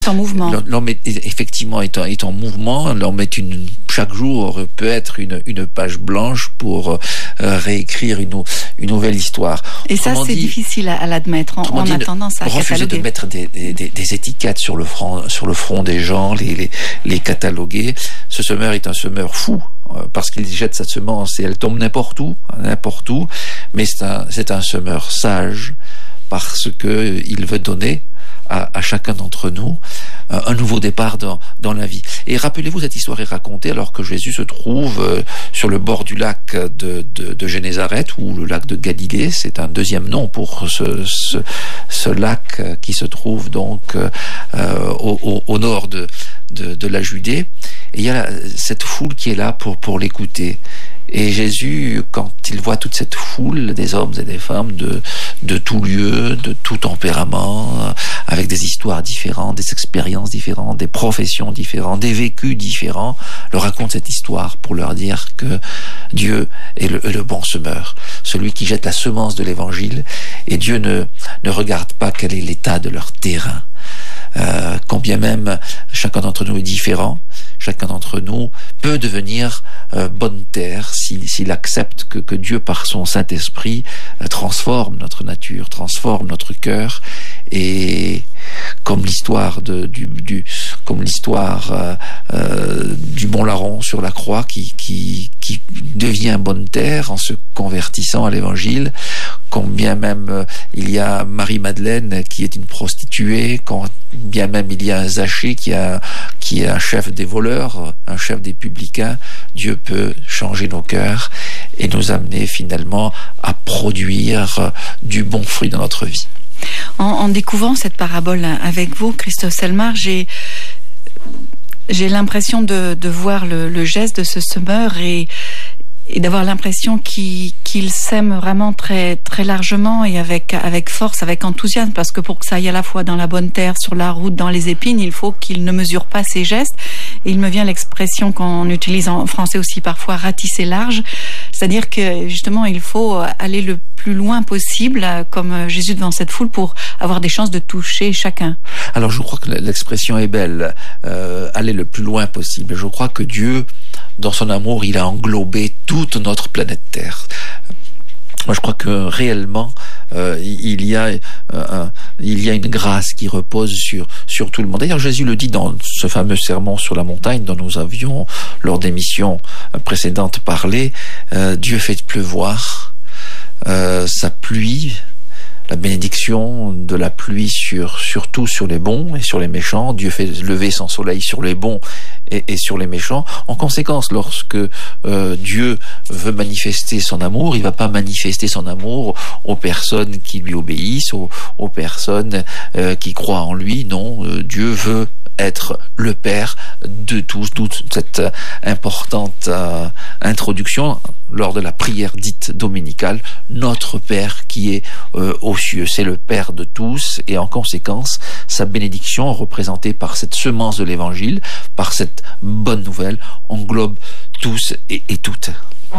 En mouvement. L'homme effectivement est en mouvement. L'homme chaque jour peut être une page blanche pour réécrire une nouvelle histoire. Et ça, c'est difficile à l'admettre. On a tendance à refuser cataloguer. de mettre des étiquettes sur le front des gens, les cataloguer. Ce semeur est un semeur fou, parce qu'il jette sa semence et elle tombe n'importe où. Mais c'est un semeur sage, parce que il veut donner à chacun d'entre nous un nouveau départ dans la vie. Et rappelez-vous, cette histoire est racontée alors que Jésus se trouve sur le bord du lac de Génézareth, ou le lac de Galilée. C'est un deuxième nom pour ce lac qui se trouve donc au nord de la Judée. Et il y a cette foule qui est là pour l'écouter. Et Jésus, quand il voit toute cette foule, des hommes et des femmes de tout lieu, de tout tempérament, avec des histoires différentes, des expériences différentes, des professions différentes, des vécus différents, leur raconte cette histoire pour leur dire que Dieu est le bon semeur, celui qui jette la semence de l'évangile, et Dieu ne regarde pas quel est l'état de leur terrain. Combien même chacun d'entre nous est différent, chacun d'entre nous peut devenir bonne terre s'il accepte que Dieu, par son Saint-Esprit, transforme notre nature, transforme notre cœur. Et comme l'histoire du bon larron sur la croix qui devient bonne terre en se convertissant à l'évangile, combien même il y a Marie-Madeleine qui est une prostituée, combien même il y a Zachée qui est un chef des voleurs, un chef des publicains. Dieu peut changer nos cœurs et nous amener finalement à produire du bon fruit dans notre vie. En découvrant cette parabole avec vous, Christophe Selmar, j'ai l'impression de voir le geste de ce semeur et d'avoir l'impression qu'il sème vraiment très, très largement et avec force, avec enthousiasme, parce que pour que ça aille à la fois dans la bonne terre, sur la route, dans les épines, il faut qu'il ne mesure pas ses gestes. Et il me vient l'expression qu'on utilise en français aussi parfois, ratisser large, c'est-à-dire que justement il faut aller le plus loin possible, comme Jésus devant cette foule, pour avoir des chances de toucher chacun. Alors je crois que l'expression est belle, aller le plus loin possible. Je crois que Dieu, dans son amour, il a englobé toute notre planète Terre. Moi, je crois que réellement, il y a une grâce qui repose sur tout le monde. D'ailleurs, Jésus le dit dans ce fameux sermon sur la montagne dont nous avions, lors d'émissions précédentes, parlé. Dieu fait pleuvoir sa pluie, la bénédiction de la pluie surtout sur les bons et sur les méchants. Dieu fait lever son soleil sur les bons et sur les méchants. En conséquence, lorsque Dieu veut manifester son amour, il va pas manifester son amour aux personnes qui lui obéissent, aux personnes qui croient en lui. Non, Dieu veut être le Père de tous. Toute cette importante introduction lors de la prière dite dominicale, notre Père qui est aux cieux, c'est le Père de tous, et en conséquence, sa bénédiction, représentée par cette semence de l'Évangile, par cette bonne nouvelle, englobe tous et toutes.